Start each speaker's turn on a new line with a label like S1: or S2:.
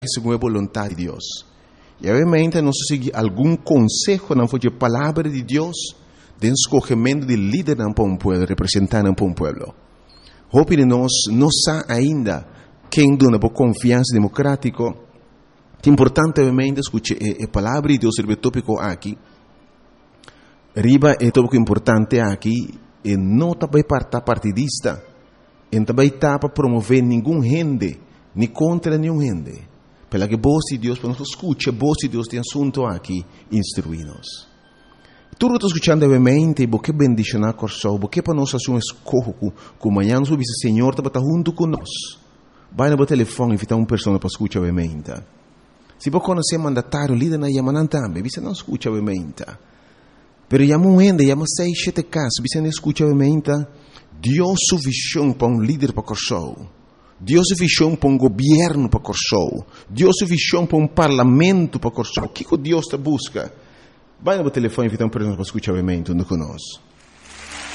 S1: segundo a vontade de Deus. E obviamente nós seguimos algum conselho, não foi a palavra de Deus, de escolhimento de líder para um povo, representar um povo. Hope de nós não sabe ainda quem dona por confiança democrática. É importante obviamente escutar a palavra de Deus sobre o tópico aqui. Riba é tópico importante aqui, e não também para partidista, e também para promover nenhum gente, nem contra nenhum gente. Pela que voz de Deus, quando escuta a voz de Deus, tem assunto aqui, instruí-nos. Tudo está escutando obviamente, porque bendicionar a corso, porque para nós fazer um escorro, que amanhã nós vamos dizer, Senhor, está junto conosco. Vai no telefone e invitar uma pessoa para escutar obviamente. Se você conhecer mandatário, líder na Yamanan também, você não escuta obviamente. Pero chama um ende, chama 6, 7 casos, você não escuta obviamente. Deus sua visão para um líder para corso. Deus sua visão para um governo para corso. Deus sua visão para um parlamento para corso. O que Deus te busca? Vai no telefone e invitar uma pessoa para escutar obviamente, não conosco.